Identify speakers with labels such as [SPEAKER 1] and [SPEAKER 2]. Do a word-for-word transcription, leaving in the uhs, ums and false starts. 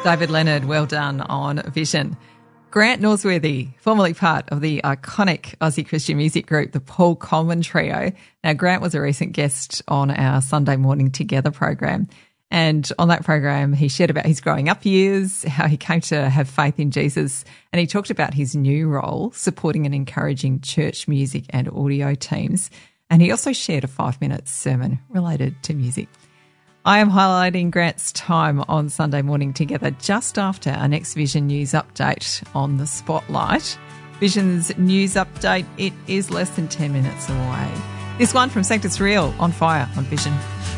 [SPEAKER 1] David Leonard, well done on Vision. Grant Norsworthy, formerly part of the iconic Aussie Christian music group, the Paul Coleman Trio. Now, Grant was a recent guest on our Sunday Morning Together program. And on that program, he shared about his growing up years, how he came to have faith in Jesus, and he talked about his new role supporting and encouraging church music and audio teams. And he also shared a five-minute sermon related to music. I am highlighting Grant's time on Sunday Morning Together just after our next Vision News update on the Spotlight. Vision's news update, it is less than ten minutes away. This one from Sanctus Real on Fire on Vision.